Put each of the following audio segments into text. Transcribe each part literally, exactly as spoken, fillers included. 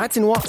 dreizehn Uhr.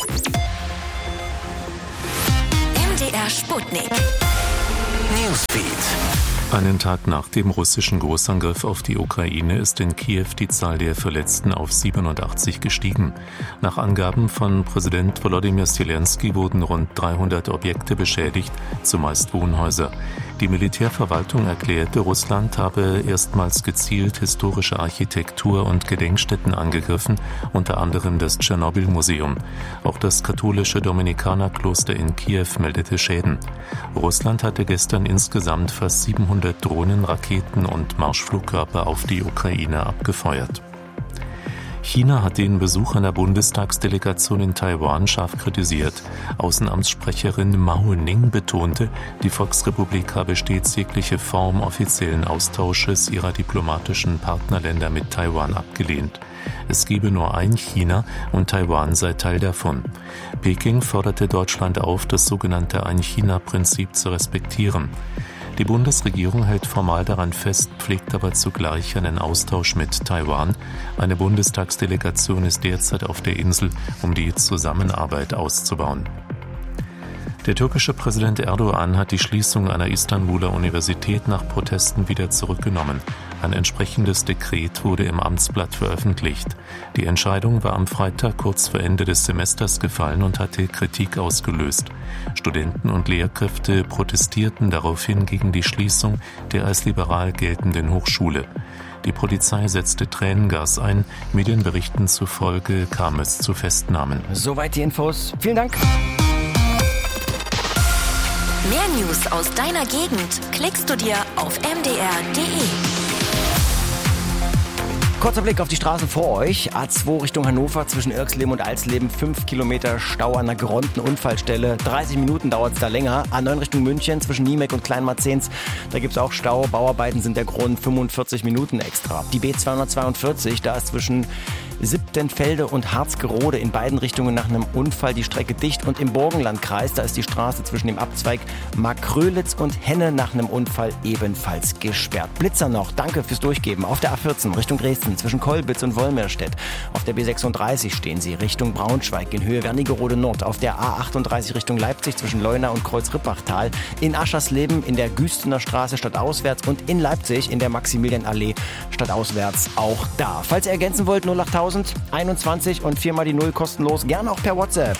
M D R Sputnik. Newsfeed. Einen Tag nach dem russischen Großangriff auf die Ukraine ist in Kiew die Zahl der Verletzten auf siebenundachtzig gestiegen. Nach Angaben von Präsident Volodymyr Zelensky wurden rund dreihundert Objekte beschädigt, zumeist Wohnhäuser. Die Militärverwaltung erklärte, Russland habe erstmals gezielt historische Architektur und Gedenkstätten angegriffen, unter anderem das Tschernobyl-Museum. Auch das katholische Dominikanerkloster in Kiew meldete Schäden. Russland hatte gestern insgesamt fast siebenhundert Drohnen, Raketen und Marschflugkörper auf die Ukraine abgefeuert. China hat den Besuch einer Bundestagsdelegation in Taiwan scharf kritisiert. Außenamtssprecherin Mao Ning betonte, die Volksrepublik habe stets jegliche Form offiziellen Austausches ihrer diplomatischen Partnerländer mit Taiwan abgelehnt. Es gebe nur ein China und Taiwan sei Teil davon. Peking forderte Deutschland auf, das sogenannte Ein-China-Prinzip zu respektieren. Die Bundesregierung hält formal daran fest, pflegt aber zugleich einen Austausch mit Taiwan. Eine Bundestagsdelegation ist derzeit auf der Insel, um die Zusammenarbeit auszubauen. Der türkische Präsident Erdogan hat die Schließung einer Istanbuler Universität nach Protesten wieder zurückgenommen. Ein entsprechendes Dekret wurde im Amtsblatt veröffentlicht. Die Entscheidung war am Freitag kurz vor Ende des Semesters gefallen und hatte Kritik ausgelöst. Studenten und Lehrkräfte protestierten daraufhin gegen die Schließung der als liberal geltenden Hochschule. Die Polizei setzte Tränengas ein. Medienberichten zufolge kam es zu Festnahmen. Soweit die Infos. Vielen Dank. Mehr News aus deiner Gegend klickst du dir auf m d r punkt d e. Kurzer Blick auf die Straßen vor euch. A zwei Richtung Hannover zwischen Irxleben und Alsleben. fünf Kilometer Stau an einer geräumten Unfallstelle. dreißig Minuten dauert es da länger. A neun Richtung München zwischen Niemek und Kleinmarzens. Da gibt es auch Stau. Bauarbeiten sind der Grund. fünfundvierzig Minuten extra. Die B zweihundertzweiundvierzig, da ist zwischen Siebtenfelde und Harzgerode in beiden Richtungen nach einem Unfall die Strecke dicht. Und im Burgenlandkreis, da ist die Straße zwischen dem Abzweig Markgrölitz und Henne nach einem Unfall ebenfalls gesperrt. Blitzer noch, danke fürs Durchgeben. Auf der A vierzehn Richtung Dresden zwischen Kolbitz und Wolmirstedt. Auf der B sechsunddreißig stehen sie Richtung Braunschweig in Höhe Wernigerode Nord. Auf der A achtunddreißig Richtung Leipzig zwischen Leuna und Kreuz-Rippachtal. In Aschersleben in der Güstener Straße stadtauswärts und in Leipzig in der Maximilianallee stadtauswärts auch da. Falls ihr ergänzen wollt, null acht einundzwanzig und viermal die Null kostenlos, gerne auch per WhatsApp.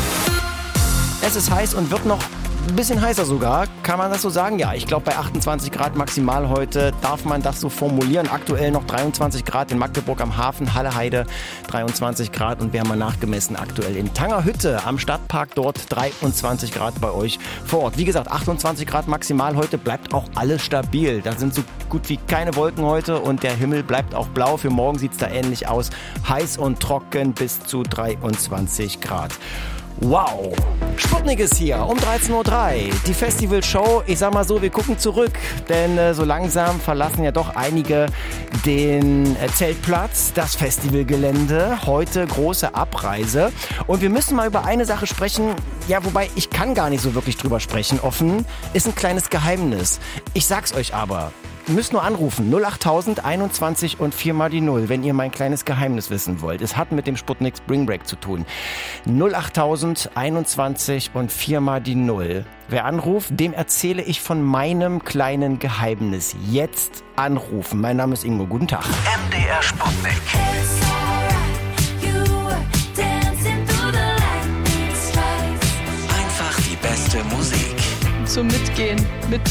Es ist heiß und wird noch ein bisschen heißer sogar. Kann man das so sagen? Ja, ich glaube bei achtundzwanzig Grad maximal heute darf man das so formulieren. Aktuell noch dreiundzwanzig Grad in Magdeburg am Hafen, Halle-Heide dreiundzwanzig Grad und wir haben mal nachgemessen aktuell in Tangerhütte am Stadtpark dort dreiundzwanzig Grad bei euch vor Ort. Wie gesagt, achtundzwanzig Grad maximal heute, bleibt auch alles stabil. Da sind so gut wie keine Wolken heute und der Himmel bleibt auch blau. Für morgen sieht es da ähnlich aus. Heiß und trocken bis zu dreiundzwanzig Grad. Wow! Sputnik ist hier um dreizehn Uhr drei. Die Festivalshow, ich sag mal so, wir gucken zurück, denn äh, so langsam verlassen ja doch einige den äh, Zeltplatz, das Festivalgelände. Heute große Abreise. Und wir müssen mal über eine Sache sprechen, ja, wobei ich kann gar nicht so wirklich drüber sprechen, offen, ist ein kleines Geheimnis. Ich sag's euch aber. Ihr müsst nur anrufen, null acht einundzwanzig und viermal die Null, wenn ihr mein kleines Geheimnis wissen wollt. Es hat mit dem Sputnik Spring Break zu tun. null acht einundzwanzig und viermal die Null. Wer anruft, dem erzähle ich von meinem kleinen Geheimnis. Jetzt anrufen. Mein Name ist Ingo. Guten Tag. M D R Sputnik. Einfach die beste Musik. Zum Mitgehen, mit